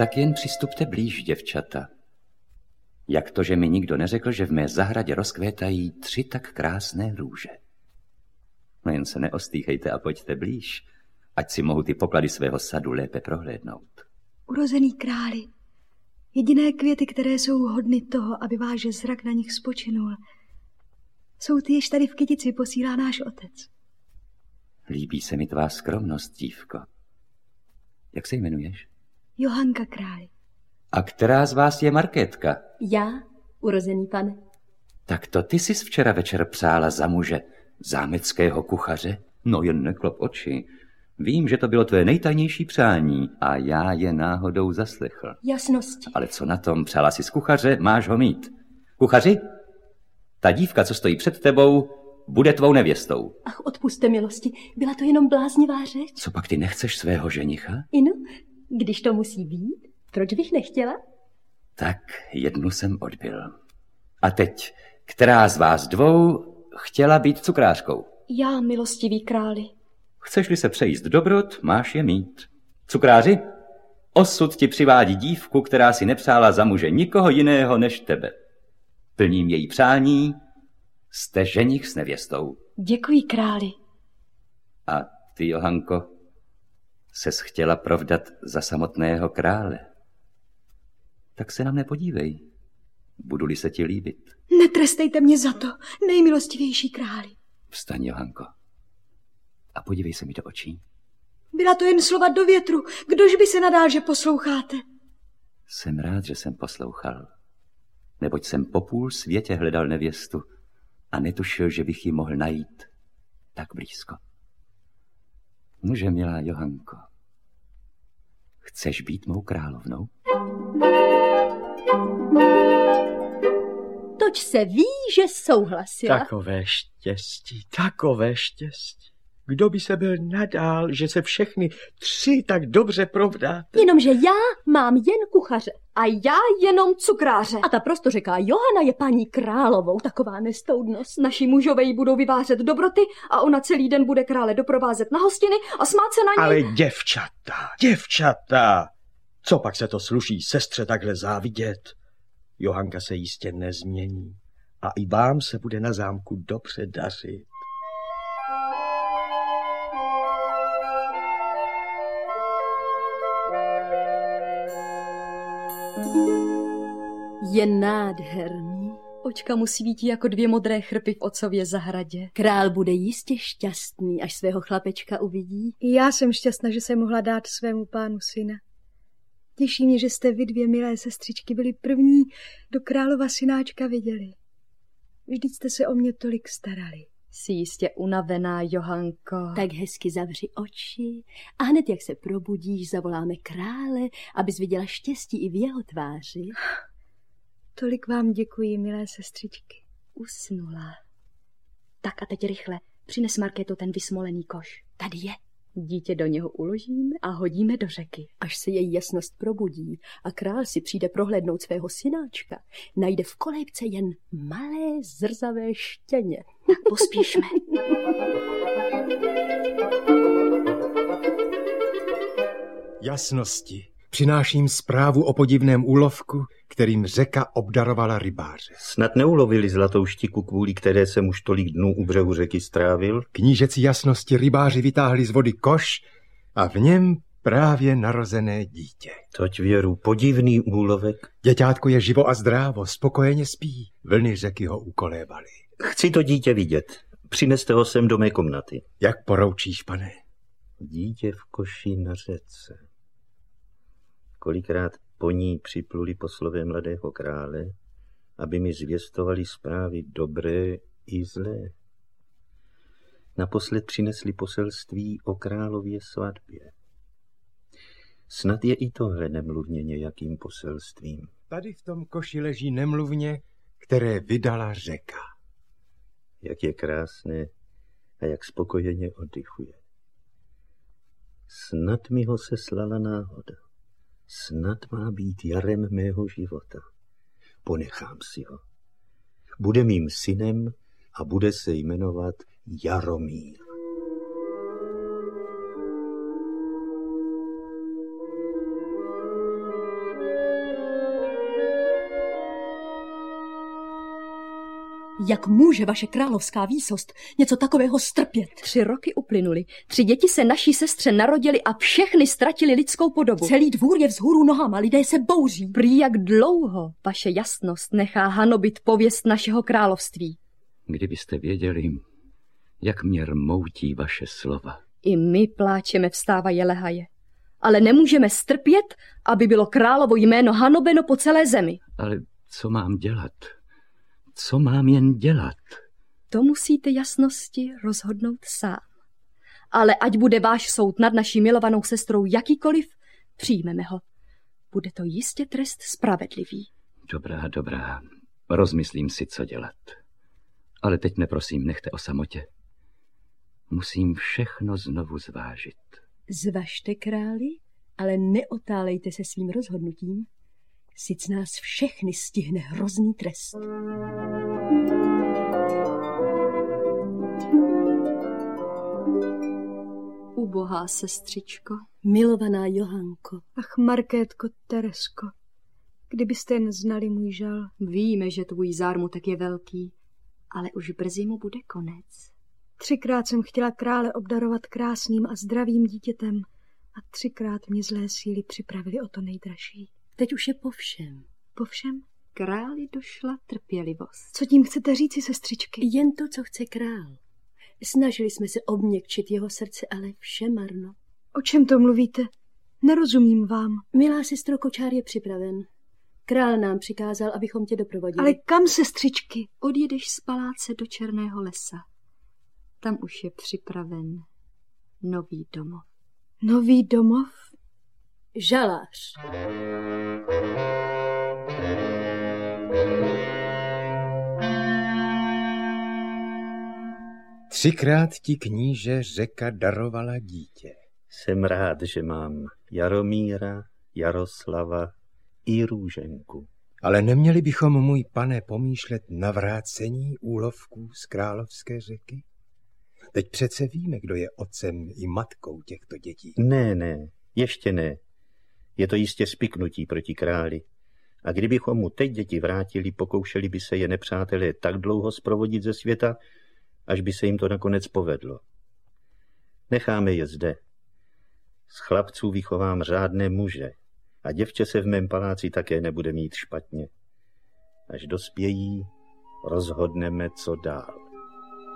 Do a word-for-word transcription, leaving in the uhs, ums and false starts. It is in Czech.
Tak jen přistupte blíž, děvčata. Jak to, že mi nikdo neřekl, že v mé zahradě rozkvétají tři tak krásné růže? No jen se neostýchejte a pojďte blíž, ať si mohu ty poklady svého sadu lépe prohlédnout. Urozený králi, jediné květy, které jsou hodny toho, aby váš zrak na nich spočinul, jsou ty, jež tady v kytici posílá náš otec. Líbí se mi tvá skromnost, dívko. Jak se jmenuješ? Johanka, králi. A která z vás je Markétka? Já, urozený pane. Tak to ty jsi včera večer přála za muže zámeckého kuchaře? No jen neklop oči. Vím, že to bylo tvé nejtajnější přání a já je náhodou zaslechl. Jasnosti. Ale co na tom, přála si z kuchaře, máš ho mít. Kuchaři, ta dívka, co stojí před tebou, bude tvou nevěstou. Ach, odpuste milosti, byla to jenom bláznivá řeč. Co pak ty nechceš svého ženicha? Inu, když to musí být, proč bych nechtěla? Tak jednu jsem odbyl. A teď, která z vás dvou chtěla být cukrářkou? Já, milostivý králi. Chceš-li se přejíst dobrot, máš je mít. Cukráři, osud ti přivádí dívku, která si nepřála za muže nikoho jiného než tebe. Plním její přání, jste ženich s nevěstou. Děkuji, králi. A ty, Johanko, ses chtěla provdat za samotného krále. Tak se na mne podívej, budu-li se ti líbit. Netrestejte mě za to, nejmilostivější králi. Vstaň, Johanko, a podívej se mi do očí. Byla to jen slova do větru, kdož by se nadál, že posloucháte? Jsem rád, že jsem poslouchal, neboť jsem po půl světě hledal nevěstu a netušil, že bych ji mohl najít tak blízko. Nuže, milá Johanko, chceš být mou královnou? Toť se ví, že souhlasila. Takové štěstí, takové štěstí. Kdo by se byl nadál, že se všechny tři tak dobře provdáte? Jenomže já mám jen kuchaře a já jenom cukráře. A ta prostořeká Johana je paní královou, taková nestoudnost. Naši mužové jí budou vyvářet dobroty a ona celý den bude krále doprovázet na hostiny a smát se na něj. Ale děvčata, děvčata, co pak se to sluší sestře takhle závidět? Johanka se jistě nezmění a i vám se bude na zámku dobře dařit. Je nádherný. Očka mu svítí jako dvě modré chrpy v otcově zahradě. Král bude jistě šťastný, až svého chlapečka uvidí. I já jsem šťastná, že jsem mohla dát svému pánu syna. Těší mě, že jste vy dvě milé sestřičky byli první, kdo králova synáčka viděli. Vždyť jste se o mě tolik starali. Jsi jistě unavená, Johanko. Tak hezky zavři oči a hned, jak se probudíš, zavoláme krále, abys viděla štěstí i v jeho tváři. Tolik vám děkuji, milé sestřičky. Usnula. Tak a teď rychle, přines Markéto ten vysmolený koš. Tady je. Dítě do něho uložíme a hodíme do řeky. Až se její jasnost probudí a král si přijde prohlédnout svého synáčka, najde v kolébce jen malé zrzavé štěně. Tak pospíšme. Jasnosti, přináším zprávu o podivném úlovku, kterým řeka obdarovala rybáře. Snad neulovili zlatou štiku, kvůli které jsem už tolik dnů u břehu řeky strávil? Knížecí jasnosti rybáři vytáhli z vody koš a v něm právě narozené dítě. Toť věru, podivný úlovek. Děťátko je živo a zdrávo, spokojeně spí. Vlny řeky ho ukolévaly. Chci to dítě vidět. Přineste ho sem do mé komnaty. Jak poroučíš, pane? Dítě v koši na řece. Kolikrát po ní připluli poslové mladého krále, aby mi zvěstovali zprávy dobré i zlé. Naposled přinesli poselství o králově svatbě. Snad je i tohle nemluvně nějakým poselstvím. Tady v tom koši leží nemluvně, které vydala řeka. Jak je krásné a jak spokojeně oddychuje. Snad mi ho seslala náhoda. Snad má být jarem mého života. Ponechám si ho. Bude mým synem a bude se jmenovat Jaromír. Jak může vaše královská výsost něco takového strpět? Tři roky uplynuly, tři děti se naší sestře narodily a všechny ztratili lidskou podobu. Celý dvůr je vzhůru nohama, lidé se bouří. Prý jak dlouho vaše jasnost nechá hanobit pověst našeho království. Kdybyste věděli, jak mě rmoutí vaše slova. I my pláčeme vstávaje lehaje, ale nemůžeme strpět, aby bylo královo jméno hanobeno po celé zemi. Ale co mám dělat? Co mám jen dělat? To musíte jasnosti rozhodnout sám. Ale ať bude váš soud nad naší milovanou sestrou jakýkoliv, přijmeme ho. Bude to jistě trest spravedlivý. Dobrá, dobrá. Rozmyslím si, co dělat. Ale teď neprosím, nechte o samotě. Musím všechno znovu zvážit. Zvažte, králi, ale neotálejte se svým rozhodnutím. Sic nás všechny stihne hrozný trest. Ubohá sestřičko. Milovaná Johanko. Ach, Markétko, Teresko, kdybyste jen znali můj žal. Víme, že tvůj zármutek je velký, ale už brzy mu bude konec. Třikrát jsem chtěla krále obdarovat krásným a zdravým dítětem a třikrát mě zlé síly připravili o to nejdražší. Teď už je po všem. Po všem? Králi došla trpělivost. Co tím chcete říci, sestřičky? Jen to, co chce král. Snažili jsme se obměkčit jeho srdce, ale vše marno. O čem to mluvíte? Nerozumím vám. Milá sestro, kočár je připraven. Král nám přikázal, abychom tě doprovodili. Ale kam, sestřičky? Odjedeš z paláce do Černého lesa. Tam už je připraven nový domov. Nový domov? Žalář. Třikrát ti, kníže, řeka darovala dítě. Jsem rád, že mám Jaromíra, Jaroslava i Růženku. Ale neměli bychom, můj pane, pomýšlet na vrácení úlovků z královské řeky? Teď přece víme, kdo je otcem i matkou těchto dětí. Ne, ne, ještě ne. Je to jistě spiknutí proti králi. A kdybychom mu teď děti vrátili, pokoušeli by se je nepřátelé tak dlouho zprovodit ze světa, až by se jim to nakonec povedlo. Necháme je zde. Z chlapců vychovám řádné muže a děvče se v mém paláci také nebude mít špatně. Až dospějí, rozhodneme, co dál.